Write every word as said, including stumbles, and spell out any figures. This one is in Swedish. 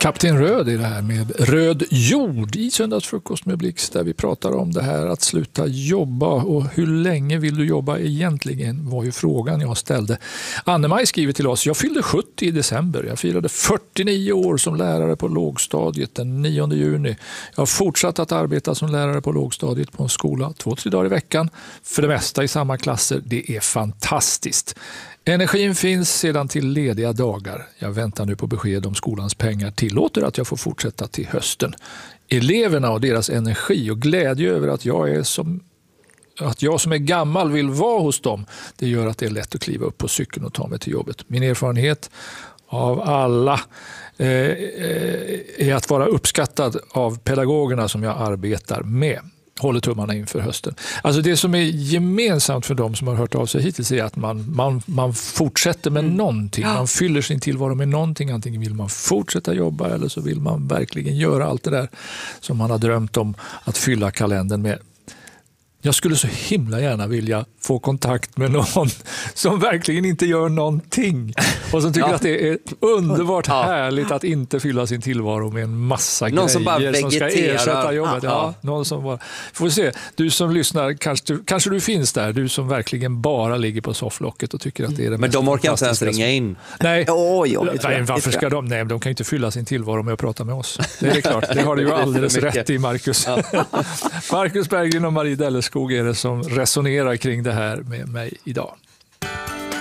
Kapten Röd är det här med Röd jord i Söndagsfrukost med Blixt, där vi pratar om det här att sluta jobba, och hur länge vill du jobba egentligen var ju frågan jag ställde. Anne-Maj skriver till oss: jag fyllde sjuttio i december. Jag firade fyrtionio år som lärare på lågstadiet den nionde juni. Jag har fortsatt att arbeta som lärare på lågstadiet på en skola två, tre dagar i veckan. För det mesta i samma klasser. Det är fantastiskt. Energin finns sedan till lediga dagar. Jag väntar nu på besked om skolans pengar tillåter att jag får fortsätta till hösten. Eleverna och deras energi och glädje över att jag är som att jag som är gammal vill vara hos dem, det gör att det är lätt att kliva upp på cykeln och ta mig till jobbet. Min erfarenhet av alla eh, är att vara uppskattad av pedagogerna som jag arbetar med. Håller tummarna inför hösten. Alltså det som är gemensamt för dem som har hört av sig hittills är att man, man, man fortsätter med mm. någonting. Man fyller sin tillvaro med någonting. Antingen vill man fortsätta jobba eller så vill man verkligen göra allt det där som man har drömt om att fylla kalendern med. Jag skulle så himla gärna vilja få kontakt med någon som verkligen inte gör någonting och som tycker ja. att det är underbart ja. härligt att inte fylla sin tillvaro med en massa någon grejer som, bara som ska ersätta jobbet. Ja, ja. Någon som bara, får vi se, du som lyssnar, kanske, kanske du finns där, du som verkligen bara ligger på sofflocket och tycker att det är det. Men de orkar inte ens ringa in. Nej, oh, jo, Nej varför ska de? Nej, de kan inte fylla sin tillvaro med att prata med oss. Det är klart, det har du ju alldeles rätt i, Marcus. Ja. Marcus Berggren och Marie Delleskog är det som resonerar kring det här med mig idag.